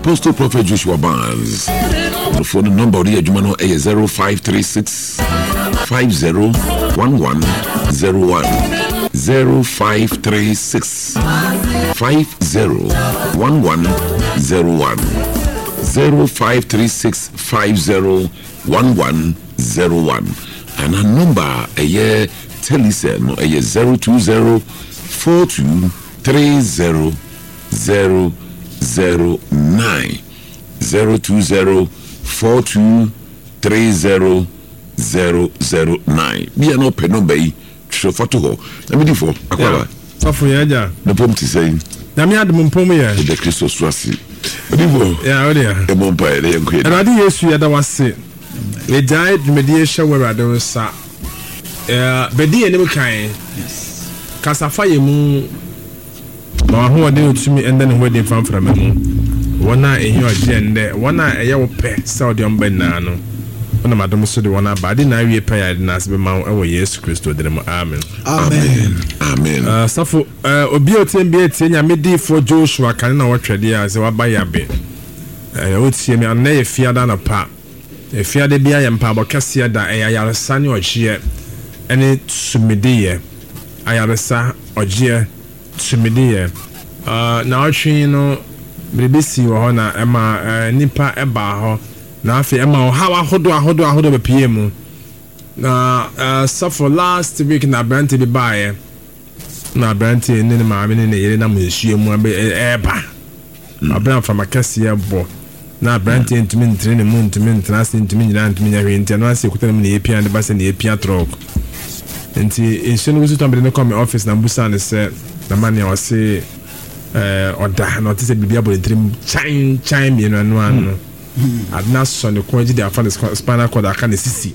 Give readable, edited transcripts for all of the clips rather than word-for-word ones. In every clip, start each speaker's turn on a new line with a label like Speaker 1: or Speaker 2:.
Speaker 1: Apostle Prophet Joshua Barnes. The phone number of the Jumano is 0536 501101. 0536 501101. 0536 501101. And a number a year telecell a year 020 42 30 009 020 42 30 009. Be an open number. Show photo ho. Let me do for Aquaba.
Speaker 2: So for ya.
Speaker 1: The poem to say.
Speaker 2: Na me had mum here.
Speaker 1: The Christos Rasi.
Speaker 2: Yeah, oh dear.
Speaker 1: The Mompire, the young
Speaker 2: and I did yes, you had was say. We died mediation where I don't sa. Bedi any kind. Yes. Casafaye moon. No, who are doing to me and then wedding from me. One night in your agenda, one night a young pet, Saudi on Benano. One of Madame Sudi, one about the night we pay at Nasby Mount over yes, Christo, the Amen.
Speaker 1: Amen. Amen.
Speaker 2: Suffer Obio TMB, I made for Joshua, can know what trade as I buy a bit. I would see me on a fear than a pa. A fear de Bia and Pabo Cassia that I are a son or cheer, and it Sumidia. I have a sa or jeer Sumidia. Now, you know, maybe see or honor Emma Nipa Ebaho. Na afi ema how ahodo be PM na suffer last week na brand be buy na brand ni ma me ni yere na mhye mu eba na brand from akase ebo na brand ntimi ntrene mu ntimi ntrase ntimi nyina ntimi nya hwe ntia no ase kuta na epia de ba se na epia truck enti inshenu gusu tambe ne come office na busa ne se na mani o se oda na otise bibia bo ntrim chan me no anu anu adna so ne ko gidi afa ne spinal cord aka ne sisi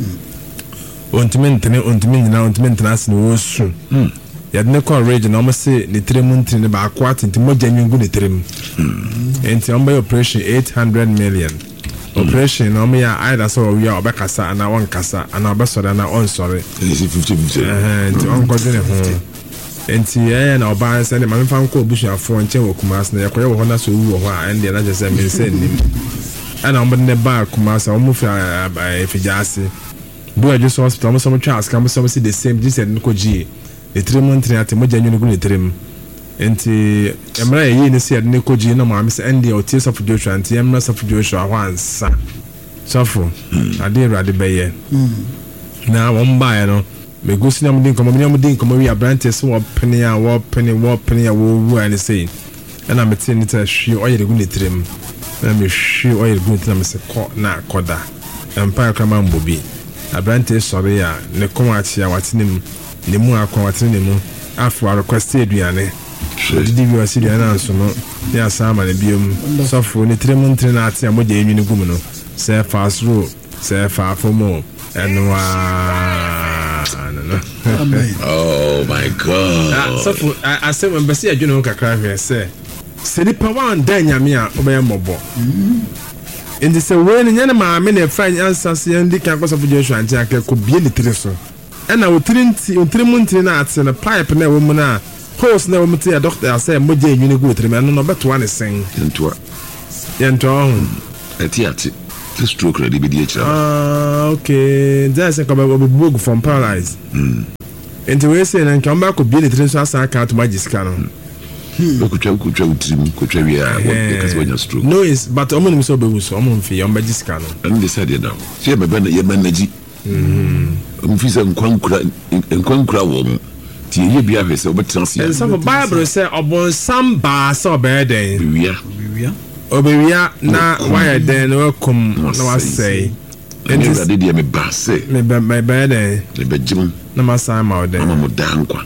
Speaker 2: ontimi nyina ase ne wo su ya de ne ko rage na o se ne trem ntini ba akwa tinti moja nyungu ne trem enti on by operation 800 million operation no me ya either so we are obekasa ana won kasa ana obesore na on sorry
Speaker 1: 50-50
Speaker 2: enti on ko de ne ho enti na oba se ne ma mfa nko obusuafo nche wo kumas na yakoye wo ho na so wu wo ho a ende na jese me se nim ana on ne ba kumas o mu fa efijase do ajo so hospital mo so Charles kam so see the same this said nko ji the 3 months ate mo janyu ne trem enti emra ye ne se ne ko ji na ma me se ende o ties of Joshua enti emra of Joshua wansa sofo ade rade beye na won ba ye no me go si na mudin komo we abrantes wo pene a wo wu ani sei na me tin ta hwe o ye de gu ne trem na me hwe o ye gu ne me se ko na koda empire kama mbobi abrantes sori ya ne komo achi ya watinem ne mu akwa watinem mu afu request eduane didi bi wasi eduane anso no ya sama ne biom sofo ne trem ntre na ati amoja enwi ne gum no se fast road se fa fomo enwa
Speaker 1: oh my god
Speaker 2: so I say when besi adwene kakra hwe say se ni power and nyame a obeye mobo in the way ni nyane ma me na friend answer ndi kan ko so Joshua anti akeko bie litire so na otiri na ate na pipe na wo mu na hose na wo mu te doctor say moja enwini go otiri me no beto ane sen ento
Speaker 1: ati the stroke ready be the
Speaker 2: okay that's a couple of bug from paralyze enti we say na nka mba ko bie litire so asa aka to magiska no
Speaker 1: kutwa utiri kutwa wi a because when you stroke
Speaker 2: no is but omo nim so be wuso omo mfi on magiska no
Speaker 1: and they said now see me ben ye manaji mfisa nkwankura wo mu ti ye bia hwese obetrans
Speaker 2: ya so Bible say obon samba so obeden
Speaker 1: wia
Speaker 2: obewia na why den welcome na wa say
Speaker 1: and you did me basse
Speaker 2: me beden
Speaker 1: le bejim
Speaker 2: na masai ma oden
Speaker 1: mama mo dankwa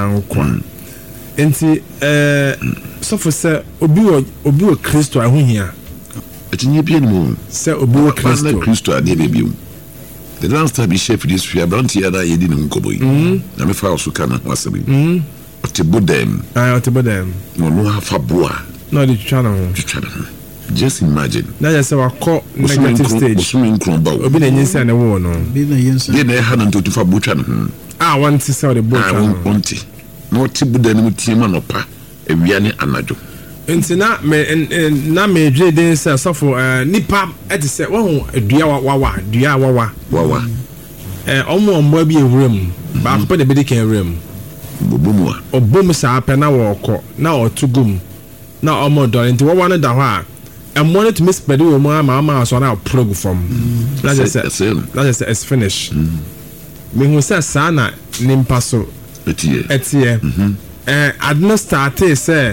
Speaker 2: enti so for say obi wo Kristo ahohia
Speaker 1: etinye bia no
Speaker 2: say obi wo
Speaker 1: Kristo ade bebium. The last time he chef this fear brand here that you didn't go boy. Na me fa osu kana wasabi. Otibodem.
Speaker 2: Otibodem.
Speaker 1: No have a boa.
Speaker 2: No the channel.
Speaker 1: Just imagine.
Speaker 2: Na just say wa call negative stage.
Speaker 1: Osumin kromba.
Speaker 2: Obi na yensa na wo no.
Speaker 1: Bi na yensa. Ye na ha na ntotu fa botwa no.
Speaker 2: Want to sell the boat.
Speaker 1: Want. No otibodem mu tiema no pa. Ewia ne anajo.
Speaker 2: nti na me dwe den sɛ sɔfo nipa ɛte sɛ wɔn dua wawa ɔmo bi ewura mu baako pɛ de bi de kan ewura mu ɔbom saa pɛ na wɔkɔ na ɔto gum na ɔmo dɔre nti wawa no da hɔ a ɛmo no tumi spɛde wɔ mu ama so na ɔpro gu fam na kyerɛ sɛ it's finish mehu sɛ saa na nimpa so ɛteɛ adno starte sɛ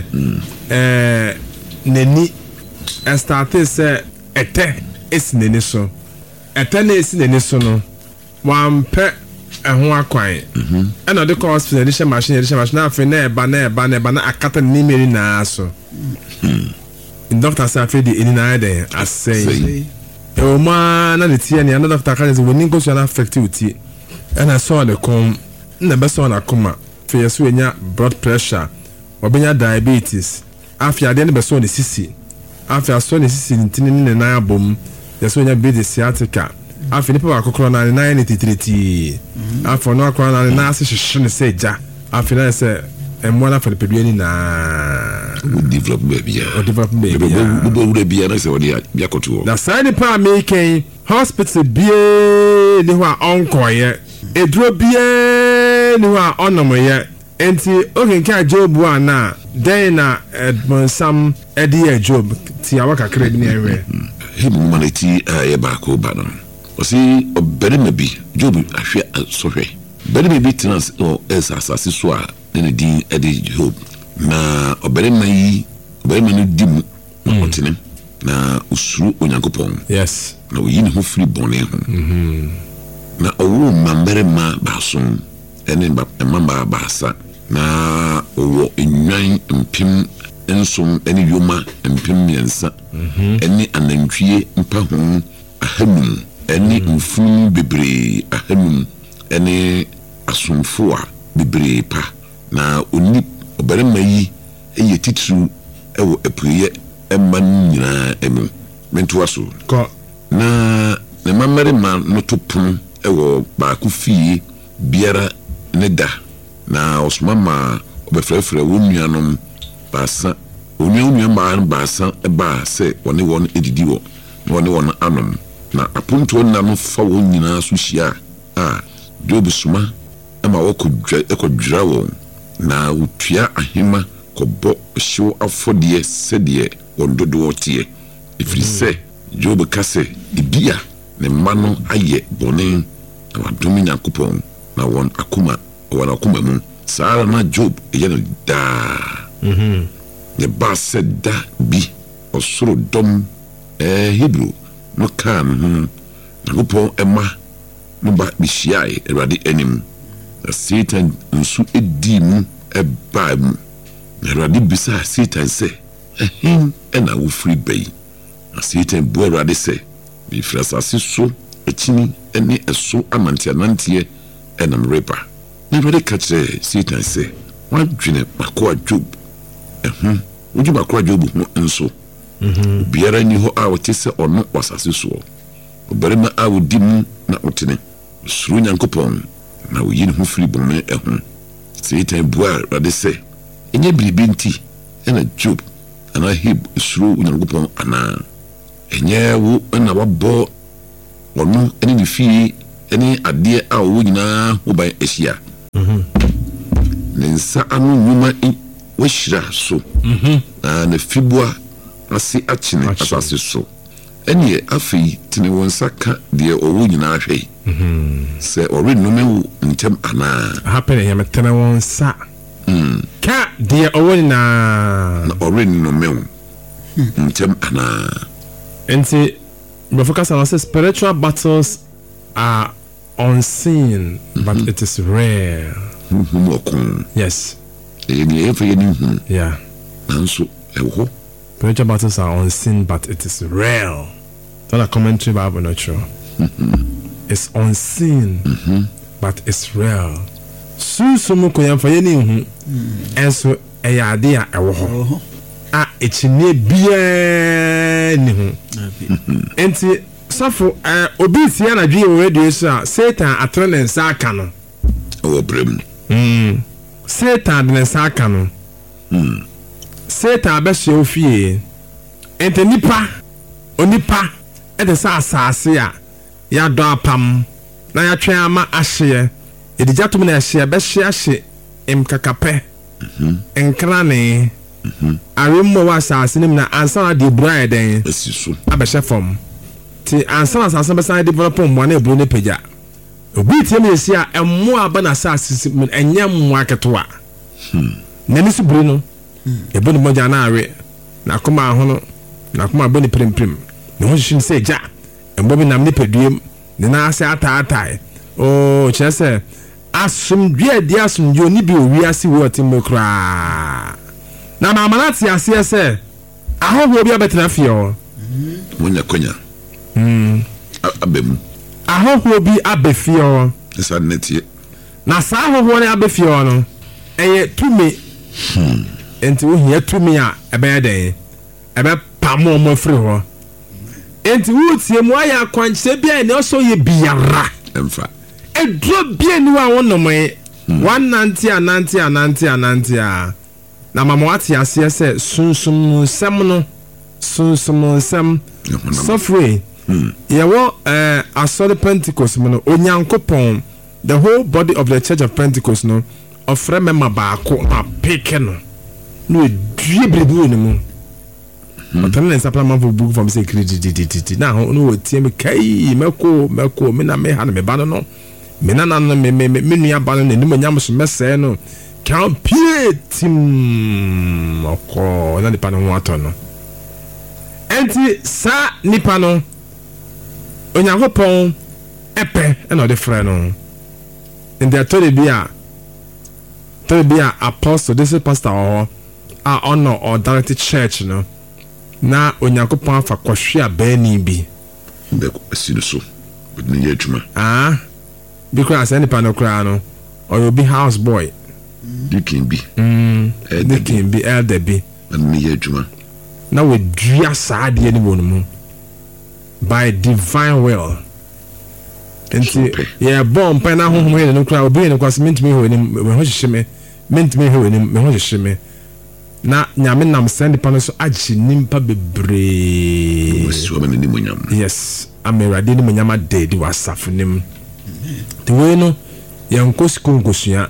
Speaker 2: n'ani starte sɛ ɛtɛ esi n'ani so ɛtɛ na esi n'ani so no wampɛ ɛho akwan ɛna ɔde kɔ hospital ɛde hyɛ machine na afei na ɛba na akata ne nimeri naa so doctor sɛ afei de ɛni naa dɛn asɛe ɛwɔ mu a na ne tie ne ana doctor ka sɛ wɔni nkosua na affect wo tie ɛna sɔɔ ne kɔn na bɛsɔɔ n'akoma afei yɛ so wɔnya blood pressure wɔbɛnya diabetes afei adeɛ no bɛsɔɔ ne sisi afei asɔɔ ne sisi ne tini ne nan abom yɛ so wɔnya bleed sciatica afei nipa baako korɔ na ne nan ne titiriti afei ɔno akora na ne nan ase hyehyɛ ne sɛ gya afei na yɛ sɛ ɛmmoa no afa nipadua ni naa
Speaker 1: develop baabi na sɛ wɔde biakɔto hɔ
Speaker 2: na saa nipa a meekɛn hospital biee ne hɔ a ɔnkɔɔyɛ eduro biee ne hɔ a ɔnomyɛ enti okenka Job a na dɛn na ɛbonsam ɛde yɛ Job ti awa kakra bi ne ɛwɛ
Speaker 1: hemu ma no ti a yɛ baako ba no ɔsi ɔbarima bi Job ahwɛ sɔhwɛ barima bi tena ɛsɛ asase so a ne din ɛde Job na ɔbarima no di mu na ɔtene na usuru Onyankopɔn
Speaker 2: yes
Speaker 1: na oyi ne ho firi bɔne ho na ɔwɔ mambarima baason ɛne mmabaa baasa na ɔwɔ enwan mpem nson ɛne yoma mpem mmiɛnsa ɛne anantwie mpaho ahanum ɛne mfunu bebree ahanum ɛne asomfo a bebree pa na ɔbarima yi ɛyɛ titiriw ɛwɔ apueyɛ ɛma no nyinaa ɛmu mentoa so na ne mammarima no to pono ɛwɔ baako fie biara ne da na ɔsoma ma ɔbɛfrɛfrɛ wɔn nuanom baasa onua maa no baasa ɛbaa sɛ wɔne wɔn edidi wɔ na wɔne wɔn anom na apontoɔ nna no fa wɔn nyinaa so hyia a Job soma ɛma wɔkɔdwira wɔn na wotua ahema kɔbɔ hyew afɔdeɛ sɛdeɛ wɔn dodoɔ teɛ ɛfiri sɛ Job ka sɛ ebi a ne mma no ayɛ bɔne na wadome Nyankopɔn na wɔn akoma mu saa na Job ɛyɛ no daa ne ba sɛ da bi ɔsoro dɔm Hebrew no kaa ne ho Nyankopɔn ɛma no ba bihyiae Awurade anim na Satan nso ɛdii mu ɛbaa mu na Awurade bisaa Satan sɛ ɛhen ɛna wofiri bɛyi na Satan bua Awurade sɛ mefiri asase so akyini ɛne ɛso amanteananteɛ ɛnam reba na Awurade ka kyerɛ Satan sɛ wadwene makoa Job wogye makoa Job ho nso obiara ni hɔ a wɔte sɛ ɔno wasase soɔ ɔbarima a wodi mu na ɔtene osuro Nyankopɔn na oyi ne ho firi bɔne ɛho Satan bua Awurade sɛ ɛnyɛ biribi nti ɛna Job anaa Heb osuro Nyankopɔn anaa ɛnyɛ wo ɛna wabɔ ɔno ɛne ne fie ɛne adeɛ a ɔwɔ nyinaa ho ban ahyia ne nsa ano nnwuma wahyira so na ne fibua ase akyene asase so ɛneɛ afei tene wɔn nsa ka deɛ ɔwɔ nyinaa hwɛ sɛ ɔrennome wo ntɛm anaa
Speaker 2: hapɛne yɛmetene wɔn nsa ka deɛ ɔwɔ nyinaa
Speaker 1: na ɔrennome wo ntɛm anaa
Speaker 2: nti bɛfo kasa no sɛ spiritual battles are unseen but it is rare yes
Speaker 1: yeah nanso ɛwɔ
Speaker 2: spiritual battles are unseen but it is real. That's a commentary Bible not true. It's unseen but it's real. Susumu koyamfa yeni hu enso eyade a ɛwɔ hɔ a ekyine bia ni hu enti safo obi tia na dwe wɔ radio so a Satan atre ne nsa aka no
Speaker 1: ɛwɔ brem
Speaker 2: Satan de nsa aka no Satan abɛhyɛ ofie ente onipa ɛde sa asase a yɛadɔ apam na yɛatwɛn ama ahyeɛ ɛdigya tom na ɛhyeɛ bɛhye mkakapɛ nkrane aremmɔ wɔ asase no mu na ansa na de eburo ayɛ dɛn abɛhyɛ fam ti ansa na asase bɛsan develop mmoa na eburo ne pagya obi tie me yɛsi a ɛmmoa aba na asase mu ɛnyɛ mmoa ketewa n'ani so buru no ebo ne mogya na awe na akoma ahono na akoma bɔ ne premprim ne ho hyehye sɛ gya ɛmbɔ bi nam ne paduam ne na ase ataatae kyerɛ sɛ asomdwe adi asomdwe oni bi owi ase wo ɔte mu koraa na maama na te aseɛ sɛ ahɔhoɔ bi abɛtena fie hɔ
Speaker 1: munya konya abemu
Speaker 2: ahɔhoɔ bi abɛ fie hɔ
Speaker 1: esa netie
Speaker 2: na saa ahɔhoɔ ne abɛ fie hɔ no ɛyɛ tumi enti wo hia tumi a ɛbɛyɛ dɛn ɛbɛpam ɔmo afiri hɔ enti wo tie mu ayɛ akwankyerɛ bi a ɛne ɔsɔ yɛ biara
Speaker 1: emfa
Speaker 2: eduro bia ni wa wonom wanante a na mama wate aseɛ sɛ sunsum nsɛm sɔfrɛ yɛwɔ asɔre Pentecost mu no onyankopɔn the whole body of the church of Pentecost no ɔfrɛ mɛma baako na apeke no na edue biribi wɔ ne mu ɔtɔn ne nsapra manfo bugu fam sɛ kiri na ho no wɔtie me kai mɛko me na me ha na me ba no me nana no me nua ba no n'anim onyam so mɛsɛɛ no kan pie tim ɔkɔ na nipa no ho atɔ no enti saa nipa no onyankopɔn ɛpɛ ɛna ɔde frɛ no nti atɔre bi a apostle this pastor ɔhɔ a ɔno ɔdirect church no na onyankopɔn afa kɔhwe abɛɛni bi
Speaker 1: bɛkɔ asi no so bɛde ne yɛ adwuma
Speaker 2: because any nipa no koraa no ɔyɛ obi house boy
Speaker 1: deacon bi
Speaker 2: elder bi
Speaker 1: bɛde ne yɛ adwuma
Speaker 2: na wɔdua saa adeɛ no wɔ no mu by divine will nti yɛbɔ mpa na honhom yɛ no koraa obi yɛ no kwasɛ mentumi hwɛ w'anim me ho hyehye me na nyame nam saa nipa no so agye nimpa bebree yes amerade ne munyam ade di wasafo nim the way no yɛnkɔ sukuu nkosua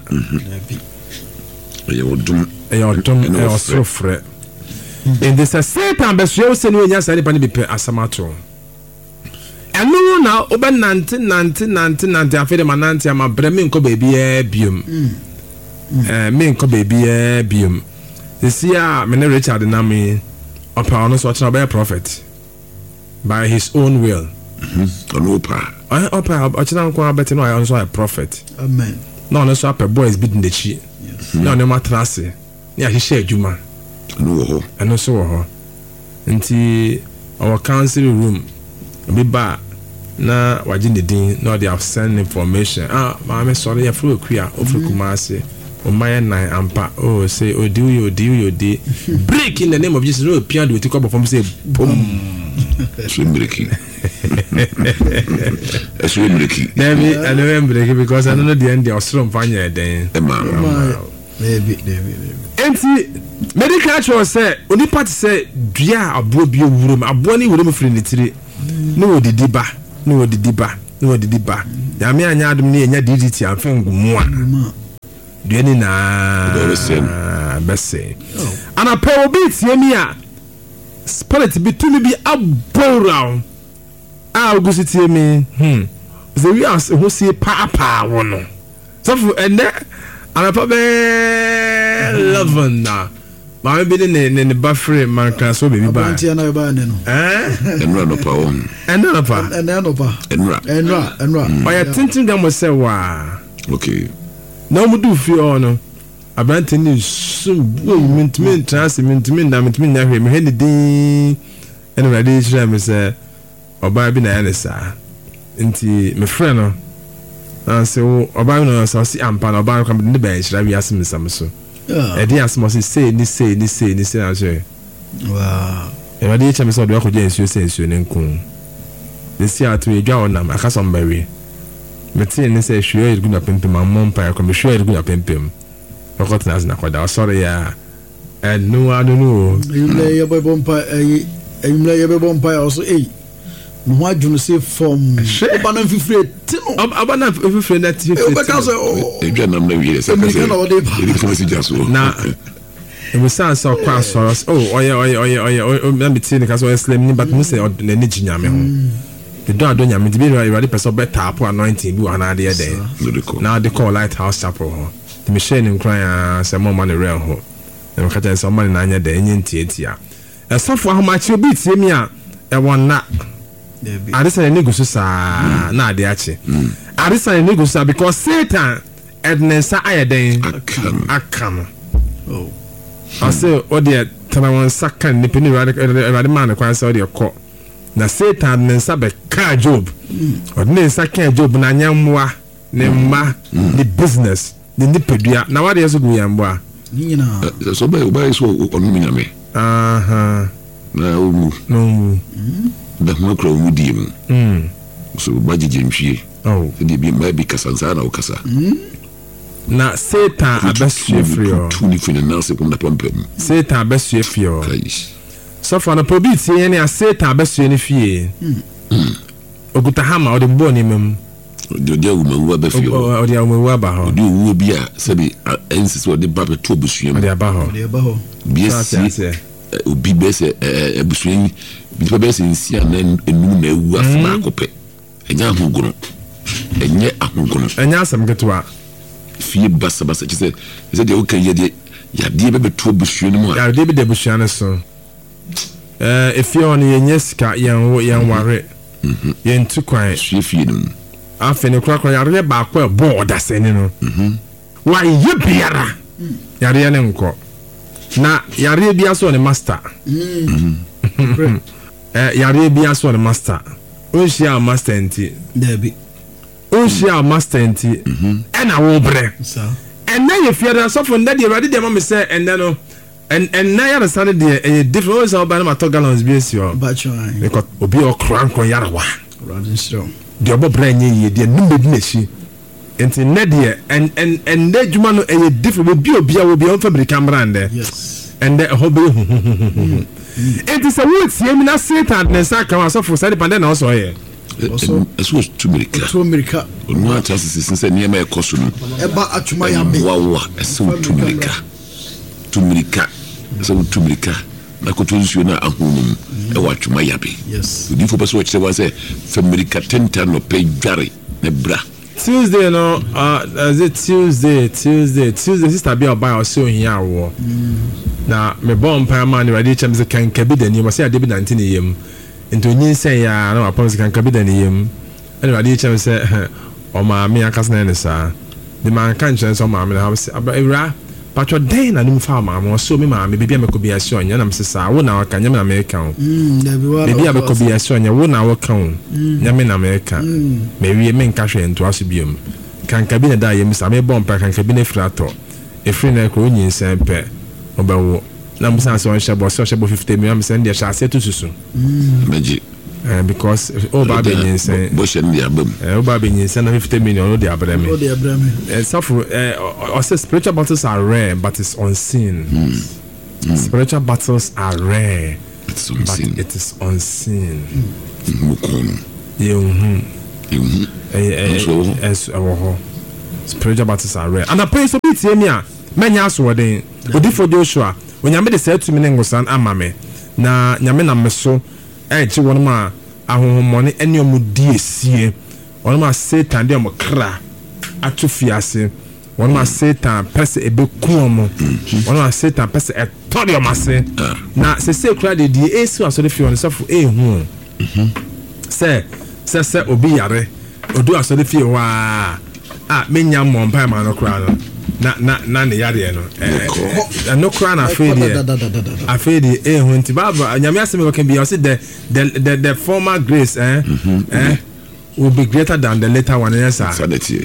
Speaker 1: ɛyɛ ɔdom
Speaker 2: ɛyɛ ɔsorofrɛ nti sɛ Satan bɛsoa wo sɛ ne wɔnya saa nipa no bi pɛ asɛm ato ɛno na wobɛnante afei de ma nante ama brɛ menkɔ baabiaa biom sisi a mene Richard Nami ɔpɛ ɔno so ɔkyerɛ ɔbɛyɛ prophet by his own will
Speaker 1: ɔno
Speaker 2: ɔpɛ ɔkyerɛ nko abɛte no ɔno so ayɛ prophet
Speaker 3: amen
Speaker 2: na ɔno so apɛ boys bi n'akyi na ɔno matra ase ne ahyehyɛ adwuma ɛno so wɔ hɔ nti ɔwɔ council room obi ba na wagye ne din na ɔde send information maame sɔre yɛfrɛ okua ofiri Kumase Omaya nine ampa say odi break in the name of Jesus no piano we take up from say boom
Speaker 1: swim breaking
Speaker 2: maybe I know I'm breaking because I don't know the end of strong fanya then
Speaker 3: maybe
Speaker 2: enti medical show say oni part say dua abo bi owurom abo ni wurom firi ne tire no odidi ba ya me anya adum ne nya DDT amfa ngumu a duani na bese ana pe obi tie mi a spirit bi tumi bi abora ogusi tie mi ze wi as ho sie papa wono so ene ana pa be 11 na ma be ne bafre man kan so be bi ba
Speaker 3: antia na ba ne no
Speaker 1: enra no pa won
Speaker 2: enra pa
Speaker 1: enra
Speaker 2: oya tintin ga mo se wa
Speaker 1: okay
Speaker 2: na omudu fi ono abante ni sum mentimi na hwe me hene din ene rade chira me se oba bi na ya ne sa nti me frɛ no na se oba bi no so si ampa na oba kan ne ba chira wi asem sam so edi asem so say ni na so
Speaker 3: wow
Speaker 2: e rade chira me so do akɔgye nsuo ne nkun ne si atu edwa onam akasa mbawe meti ne se hwe ergu na pempem amon pa ko me hwe ergu na pempem okotna azna kwada sorry ya No, I don't know.
Speaker 3: You lay your vampire, and lay your vampire also. No, I don't say from Abanan Fifre.
Speaker 2: Abana Fifre that you
Speaker 3: because
Speaker 2: now. It was so cross us. Oh, let me see the castle slim, but Musa or the Nijame. The door don't yam to be ready, person better anointing, do an idea day. Now they call Lighthouse Chapel. The machine and crying some more money real ho. And catch some money in the Indian theatre. A software how much you beat him ya, a one nut. I just say negosa, not the achi. I just say negosa because Satan, Ednesa Iodine, I come. Oh. I say, oh dear, Tanawan Sakan, Nippini Radiman, acquires all your court. Na Satan and Sabe car job. Or Nessa can job Nanyamwa, Nema, the business, the Nipedia. Now what is a Guyamba?
Speaker 1: So by so on Miname.
Speaker 2: Aha.
Speaker 1: No, the Mocro Mudim. So Baji Jimshi. Oh, the be maybe Casanzana or Casa.
Speaker 2: Na Satan abɛsue firi hɔ.
Speaker 1: Tuni fini na sekunda pampam.
Speaker 2: Satan abɛsue firi hɔ. So for na probi tie ne a Satan abɛsue ne fie. Okuta hama ɔde bɔ ne mem.
Speaker 1: Ɔde awumawu abɛfie hɔ.
Speaker 2: Ɔde awumawu aba hɔ.
Speaker 1: Ɔde owu bi a sɛbi ɛnsisi ɔde ba bɛto abusua mu.
Speaker 2: Ɔde aba hɔ.
Speaker 3: Ɔde aba hɔ.
Speaker 1: Biesi obi bɛsɛ abusua bi pa bɛsɛ nsia na enum na ewu afuma akɔpɛ. Ɛnya ahogono. Ɛnyɛ ahogono.
Speaker 2: Ɛnya asɛm ketewa.
Speaker 1: Fie basa she said de okay ye de be to busu no mu
Speaker 2: ya de be de busu no so efie on ye nyeska yan ware ye ntu kwan
Speaker 1: fie no
Speaker 2: afi ne kura ya re ba kwa board asene no wa ye biara ya re ne nko na ya re bia so ne master ya re bia so ne master o shia master enti
Speaker 3: Debbie
Speaker 2: Oshia master enti and I will bre. And then if you're so from that, you ready the mom say, and then and now you started the different ways of Banama Togalons BSU.
Speaker 3: But trying
Speaker 2: because Obi or Crank or Yarawa.
Speaker 3: Running strong.
Speaker 2: The other brain ye, the number Nishi. Into Nadia and that you man a different will be on family camera and there.
Speaker 3: Yes.
Speaker 2: And that hobby. It is a word, see, I'm not Satan and Saka so for Sadi Pandan also here.
Speaker 1: It was to America. No chances since near my costume.
Speaker 3: Eba atuma ya me.
Speaker 1: Wow, so to America. To America. So to America. Na kotonsu na ahunum e wa atuma ya be.
Speaker 3: Yes.
Speaker 1: Udi for person we say for America 10 no pay dware na bra.
Speaker 2: Tuesday no is it Tuesday sister be oba so here wo. Na me bomb pa man ready chem ze kan kabi da ni mo say ade bi 19 yem. Into nyin say ya na apology kan kabi da ni yem. Anybody chem say o ma me akasna ne sa. The man kan chen so ma me na say abra patro den na nim fa ma mo so me ma me bibia me ko bia so nya na me sa wo na waka nya me na me kan. Bibia be ko bia so nya wo na wo kan. Nya me na me kan. Me wie me nka hwe nto aso biom. Kan kabi na da yem sa me bom pa kan kabi na frato. E free na ko nyin sempe. Obawo na musa so shebo 50 million send dia chase to susu
Speaker 1: meji
Speaker 2: because oba benyin say
Speaker 1: bo she ndi abam
Speaker 2: oba benyin say na 50 million no dey abrame suffer also spiritual battles are rare but it's unseen. Spiritual battles are rare but it is unseen. Spiritual battles are rare and I pray so bit here menya so den odi for Joshua onyame de say to me ngosan amame na nyame na meso eji won ma ahohomone ene omudi esie won ma Satan de omkra atufiase won ma Satan pese ebekuomo won ma Satan pese etodi omase na se kra de die esu aso de fi on sofo ehu se obi yare odu aso de fi wa menya mompa ma no kra no na ne yare no no kra na afedi hunti baba nyame aseme we can be say the former grace will be greater than the later one. Yes sir.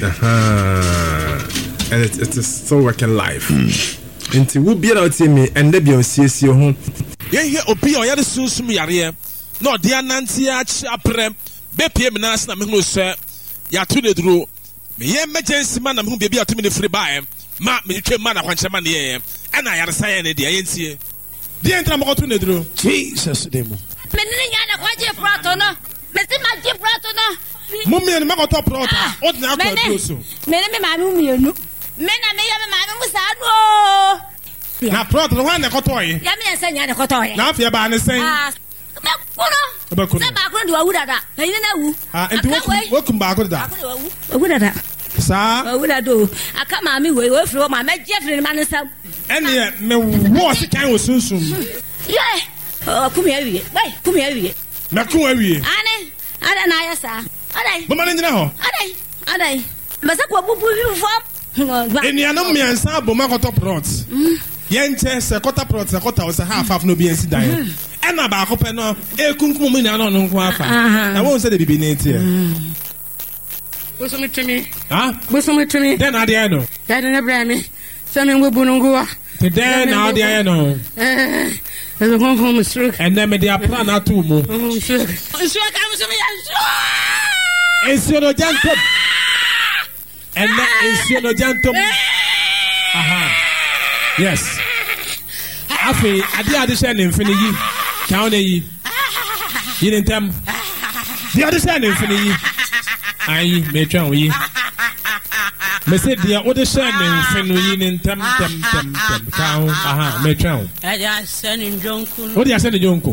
Speaker 2: And it is still working life nti wo bia na oti me ende bia osiesie ho
Speaker 4: ye obi o yare sunsum yare no de ananti a chiapre be pie me na asna me hu se ya to ne duro me ye emergency man na me hu bia bia to me ne free buy ma me twa ma na kwankyema ne ye ana yaresa ye ne de ayentie de entra mo to ne duro Jesus demo
Speaker 5: me ne nya na kwaje prato no me se ma je prato no
Speaker 4: mo me ne ma ko to prato o de na ko duro so
Speaker 5: me ne me ma no mienu me na me ya me ma no musa no
Speaker 4: na prato no wan ne ko to ye
Speaker 5: ya me ensa nya ne ko to ye
Speaker 4: na afia ba ne sen
Speaker 5: me kuno se ba kuno de wa wudada na yin na wu
Speaker 4: enti wokum ba ko da
Speaker 5: wudada
Speaker 4: sa
Speaker 5: wudado aka ma mi we firi ma me je firi ma ne sam
Speaker 4: ene me wo se kan wo sunsun
Speaker 5: ye kumi awie bai kumi awie
Speaker 4: na kun awie
Speaker 5: ana na ya sa ana
Speaker 4: bo ma ne nyina ho
Speaker 5: ana masa ko bubu fam
Speaker 4: enianom me ansa bo ma ko to prot yenche se kota prot se kota o se half no bi ensi dan ena ba ko pe no ekunkum mu nya no nko afa na won se de bibi ne tie
Speaker 6: Bosomitimi.
Speaker 4: Ah?
Speaker 6: Bosomitimi.
Speaker 4: Den ade ay no.
Speaker 6: Den na bra me. Se me ngbu nungua.
Speaker 4: Te den na ade ay no.
Speaker 6: Ezo kon fo stroke.
Speaker 4: And na me dey plan na to mu.
Speaker 6: Stroke ka mo so me ya.
Speaker 4: Ensio no jantom. And na ensio no jantom. Aha. Yes. Afi ade she na mfini yi. Ka on yi. Yi ntem. Di ade she na mfini yi. Ayi me twa wo yi me se dia wo de sha ne mfe no yi ne ntam ka ho aha me twa wo
Speaker 6: ya sani njonku
Speaker 4: wo de ase ne jonku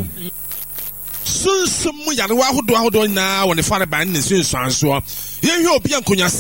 Speaker 4: sunsum mu yare wa hodo na wo ne fare ban ne sunsuanso ye hwe obi ankonya